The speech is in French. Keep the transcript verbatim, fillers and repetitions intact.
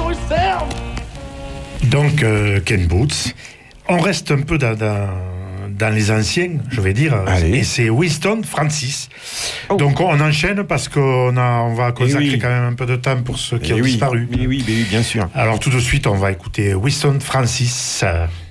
Donc, euh, Ken Boots. On reste un peu dans, dans, dans les anciens, je vais dire. Allez. Et c'est Winston Francis. Oh. Donc, on enchaîne parce qu'on a, on va consacrer oui. quand même un peu de temps pour ceux qui Eh ont oui, disparu. oui, oui, oui, bien sûr. Alors, tout de suite, on va écouter Winston Francis.